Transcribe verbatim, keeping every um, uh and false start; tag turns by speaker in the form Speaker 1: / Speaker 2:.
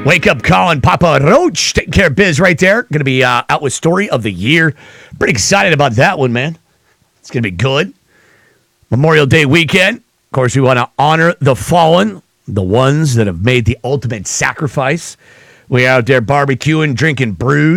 Speaker 1: Wake up, Colin, Papa Roach, taking care of biz right there. Going to be uh, out with Story of the Year. Pretty excited about that one, man. It's going to be good. Memorial Day weekend. Of course, we want to honor the fallen, the ones that have made the ultimate sacrifice. We're out there barbecuing, drinking brews.